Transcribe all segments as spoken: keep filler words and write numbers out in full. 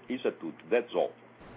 Isso é tudo. That's all.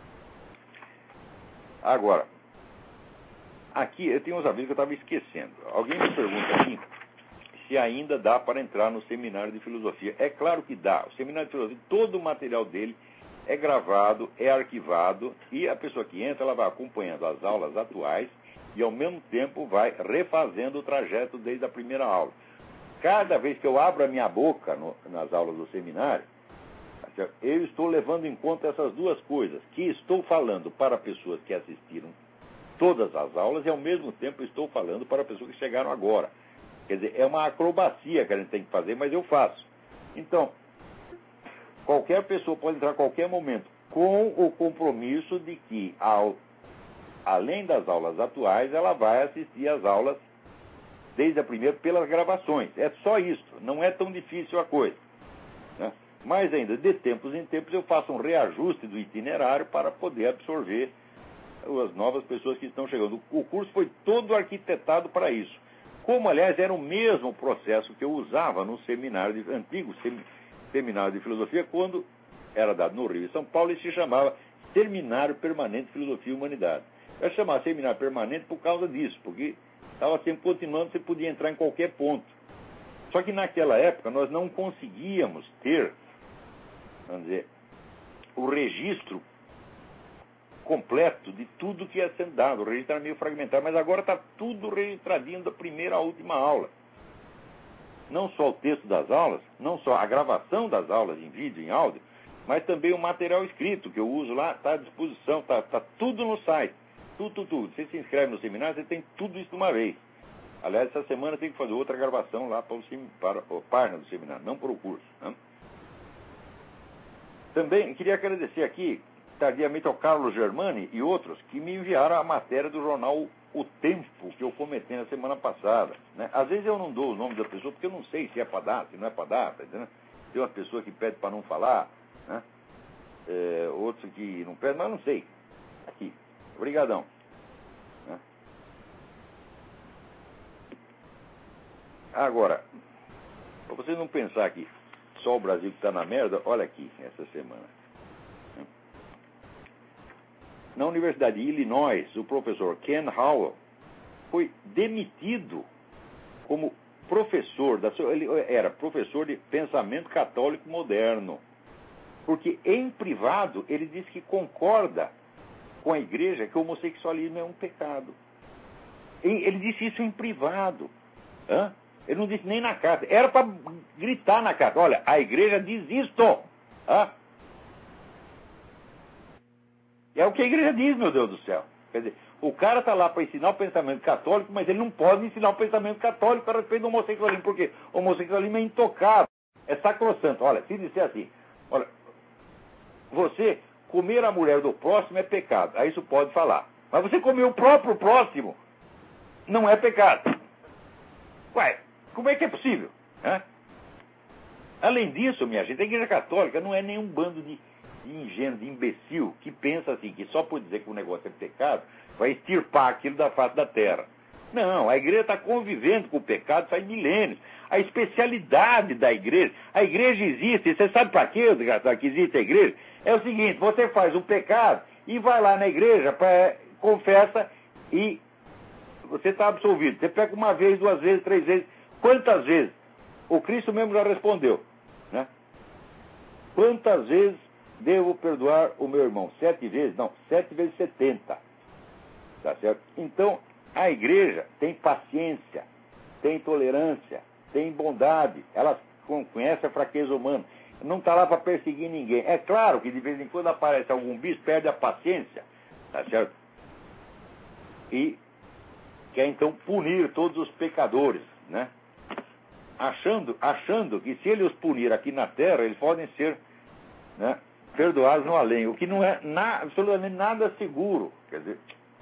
Agora, aqui eu tenho uns avisos que eu estava esquecendo. Alguém me pergunta aqui se ainda dá para entrar no seminário de filosofia. É claro que dá. O seminário de filosofia, todo o material dele é gravado, é arquivado, e a pessoa que entra, ela vai acompanhando as aulas atuais e, ao mesmo tempo, vai refazendo o trajeto desde a primeira aula. Cada vez que eu abro a minha boca no, nas aulas do seminário, eu estou levando em conta essas duas coisas, que estou falando para pessoas que assistiram todas as aulas e, ao mesmo tempo, estou falando para pessoas que chegaram agora. Quer dizer, é uma acrobacia que a gente tem que fazer, mas eu faço. Então, qualquer pessoa pode entrar a qualquer momento, com o compromisso de que, ao, além das aulas atuais, ela vai assistir às aulas desde a primeira pelas gravações. É só isso, não é tão difícil a coisa, né? Mas ainda, de tempos em tempos, eu faço um reajuste do itinerário para poder absorver as novas pessoas que estão chegando. O curso foi todo arquitetado para isso. Como, aliás, era o mesmo processo que eu usava no seminário de, antigo sem, seminário de filosofia, quando era dado no Rio e São Paulo, e se chamava Seminário Permanente de Filosofia e Humanidade. Eu chamava Seminário Permanente por causa disso, porque estava sempre continuando, você podia entrar em qualquer ponto. Só que naquela época nós não conseguíamos ter, vamos dizer, o registro completo de tudo que ia sendo dado. O registro era meio fragmentário, mas agora está tudo registradinho da primeira à última aula. Não só o texto das aulas, não só a gravação das aulas em vídeo, em áudio, mas também o material escrito que eu uso lá, está à disposição, está tá tudo no site. Tudo, tudo, tudo. Você se inscreve no seminário, você tem tudo isso de uma vez. Aliás, essa semana tem que fazer outra gravação lá para, o, para a página do seminário, não para o curso, né? Também queria agradecer aqui, tardiamente, ao Carlos Germani e outros que me enviaram a matéria do jornal O Tempo, que eu comentei na semana passada, né? Às vezes eu não dou o nome da pessoa, porque eu não sei se é para dar, se não é para dar, tá entendendo? Tem uma pessoa que pede para não falar, né? É, outros que não pedem, mas não sei. Aqui. Obrigadão. Né? Agora, para você não pensar que só o Brasil que está na merda, olha aqui, essa semana. Na Universidade de Illinois, o professor Ken Howell foi demitido como professor, da sua, ele era professor de pensamento católico moderno, porque em privado ele disse que concorda com a igreja que o homossexualismo é um pecado. Ele disse isso em privado. Hã? Ele não disse nem na carta. Era para gritar na carta. Olha, a igreja diz isto. Hã? É o que a igreja diz, meu Deus do céu. Quer dizer, o cara está lá para ensinar o pensamento católico, mas ele não pode ensinar o pensamento católico a respeito do homossexualismo, porque o homossexualismo é intocável, é sacrossanto. Olha, se disser assim, olha, você comer a mulher do próximo é pecado, aí isso pode falar. Mas você comer o próprio próximo não é pecado. Ué, como é que é possível? Hã? Além disso, minha gente, a igreja católica não é nenhum bando de de ingênuo, de imbecil, que pensa assim, que só por dizer que o negócio é pecado, vai extirpar aquilo da face da terra. Não, a igreja está convivendo com o pecado faz milênios. A especialidade da igreja, a igreja existe, você sabe para quê, desgraçado, que existe a igreja? É o seguinte, você faz o pecado e vai lá na igreja, pra, confessa e você está absolvido. Você peca uma vez, duas vezes, três vezes, quantas vezes? O Cristo mesmo já respondeu, né? Quantas vezes devo perdoar o meu irmão? Sete vezes? Não, sete vezes setenta. Tá certo? Então, a igreja tem paciência, tem tolerância, tem bondade. Ela conhece a fraqueza humana. Não está lá para perseguir ninguém. É claro que de vez em quando aparece algum bicho, perde a paciência. Tá certo? E quer então punir todos os pecadores, né? Achando, achando que se ele os punir aqui na terra, eles podem ser, né, perdoados no além, o que não é na, absolutamente nada seguro. Quer dizer,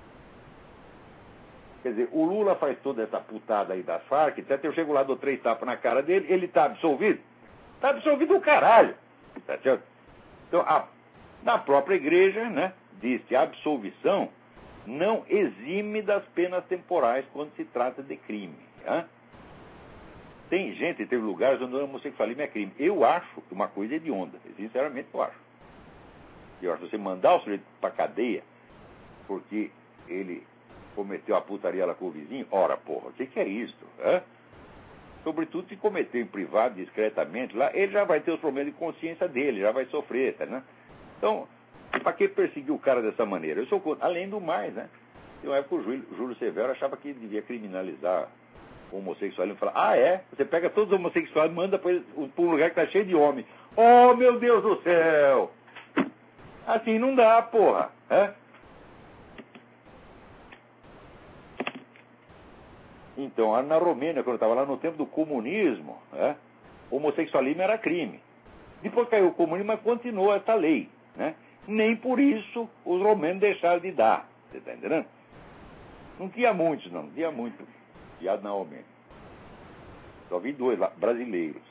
quer dizer, o Lula faz toda essa putada aí das Farc, até eu chego lá, dou três tapas na cara dele, ele está absolvido? Está absolvido o caralho. Tá certo? Então, a, na própria igreja, né, diz que a absolvição não exime das penas temporais quando se trata de crime. Né? Tem gente, teve lugares onde o homossexualismo é crime. Eu acho que uma coisa hedionda, sinceramente eu acho. pior, se você mandar o sujeito para cadeia, porque ele cometeu a putaria lá com o vizinho, ora, porra, o que, que é isso? Hã? Sobretudo se cometeu em privado, discretamente, lá, ele já vai ter os problemas de consciência dele, já vai sofrer, tá, né? Então, para que perseguir o cara dessa maneira? Eu sou contra. Além do mais, né? Em uma época o Júlio, Júlio Severo achava que devia criminalizar o homossexualismo. Ele falava, ah, é? Você pega todos os homossexuais e manda para um lugar que tá cheio de homem. Oh, meu Deus do céu! Assim não dá, porra. É? Então, na Romênia, quando eu estava lá no tempo do comunismo, é, o homossexualismo era crime. Depois caiu o comunismo, mas continuou essa lei. Né? Nem por isso os romenos deixaram de dar. Você está entendendo? Não tinha muitos, não. Não tinha muito viado na Romênia. Só vi dois lá, brasileiros.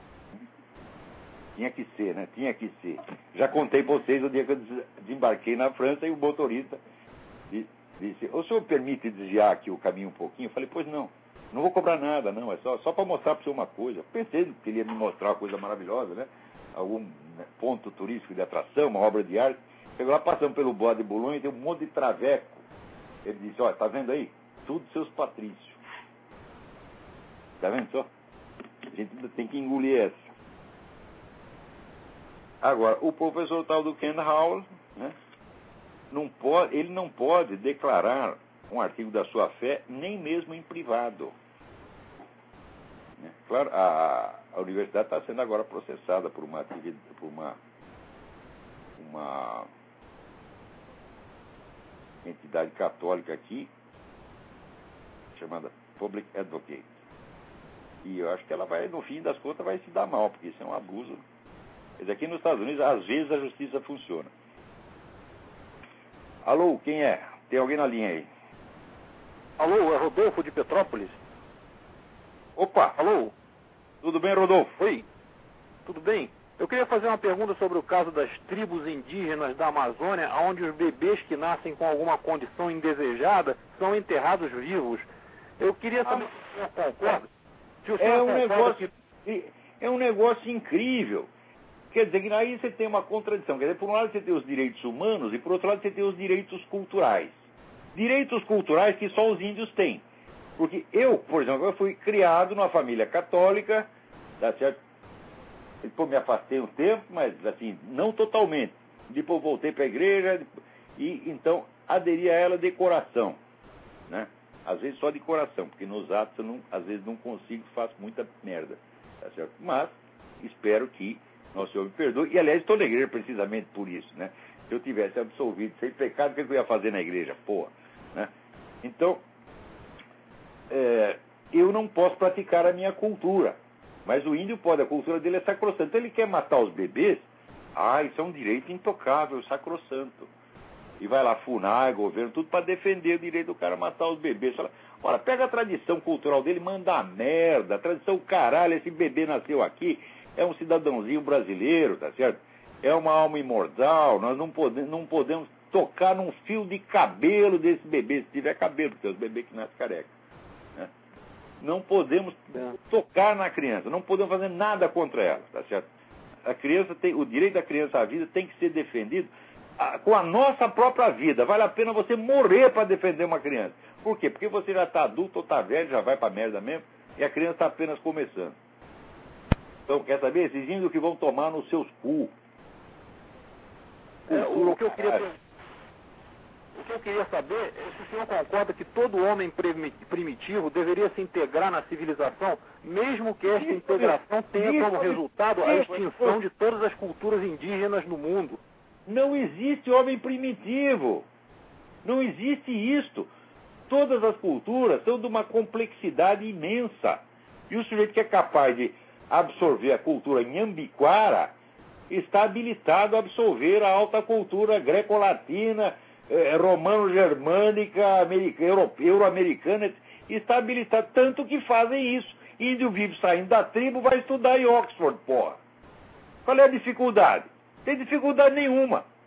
Tinha que ser, né? Tinha que ser. Já contei para vocês o dia que eu desembarquei na França e o motorista disse, o senhor permite desviar aqui o caminho um pouquinho? Eu falei, pois não. Não vou cobrar nada, não. É só, só para mostrar para o senhor uma coisa. Pensei que ele ia me mostrar uma coisa maravilhosa, né? Algum né, ponto turístico de atração, uma obra de arte. Chegou lá, passando pelo Bois de Boulogne, tem um monte de traveco. Ele disse, olha, tá vendo aí? Tudo seus patrícios. Tá vendo só? A gente tem que engolir essa. Agora, o professor tal do Ken Howell, né, não pode, ele não pode declarar um artigo da sua fé, nem mesmo em privado. Né? Claro, a, a universidade está sendo agora processada por uma atividade, por uma, uma entidade católica aqui, chamada Public Advocate. E eu acho que ela vai, no fim das contas, vai se dar mal, porque isso é um abuso. Mas aqui nos Estados Unidos, às vezes, a justiça funciona. Alô, quem é? Tem alguém na linha aí? Alô, é Rodolfo de Petrópolis? Opa! Alô? Tudo bem, Rodolfo? Oi, tudo bem? Eu queria fazer uma pergunta sobre o caso das tribos indígenas da Amazônia, onde os bebês que nascem com alguma condição indesejada são enterrados vivos. Eu queria saber ah, se o senhor concorda. Se o senhor é um concorda negócio, que... é um negócio incrível. Quer dizer que aí você tem uma contradição. Quer dizer, por um lado você tem os direitos humanos e por outro lado você tem os direitos culturais. Direitos culturais que só os índios têm. Porque eu, por exemplo, eu fui criado numa família católica, tá certo? Depois me afastei um tempo, mas assim, não totalmente. Depois voltei para a igreja e então aderi a ela de coração. Né? Às vezes só de coração, porque nos atos eu não, às vezes não consigo, faço muita merda. Tá certo? Mas espero que Nosso Senhor me perdoe. E, aliás, estou na igreja precisamente por isso, né? Se eu tivesse absolvido sem pecado, o que eu ia fazer na igreja? Porra, né? Então, é, eu não posso praticar a minha cultura. Mas o índio pode, a cultura dele é sacrossanta. Então, ele quer matar os bebês. Ah, isso é um direito intocável, sacrossanto. E vai lá, FUNAI, governo, tudo para defender o direito do cara matar os bebês. Fala, olha, pega a tradição cultural dele, manda a merda. A tradição, caralho, esse bebê nasceu aqui. É um cidadãozinho brasileiro, tá certo? É uma alma imortal, nós não podemos, não podemos tocar num fio de cabelo desse bebê, se tiver cabelo, porque é os bebês que nascem careca. Né? Não podemos é. tocar na criança, não podemos fazer nada contra ela, tá certo? A criança tem, o direito da criança à vida tem que ser defendido a, com a nossa própria vida. Vale a pena você morrer para defender uma criança. Por quê? Porque você já está adulto ou está velho, já vai para merda mesmo, e a criança está apenas começando. Então, quer saber? Esses índios que vão tomar nos seus cu. É, o, que eu queria, o que eu queria saber é se o senhor concorda que todo homem primitivo deveria se integrar na civilização, mesmo que esta integração tenha como resultado a extinção de todas as culturas indígenas no mundo. Não existe homem primitivo. Não existe isto. Todas as culturas são de uma complexidade imensa. E o sujeito que é capaz de absorver a cultura nhambiquara está habilitado a absorver a alta cultura greco-latina, eh, romano-germânica, euro-americana, está habilitado, tanto que fazem isso. Índio vive saindo da tribo, vai estudar em Oxford, porra. Qual é a dificuldade? Não tem dificuldade nenhuma.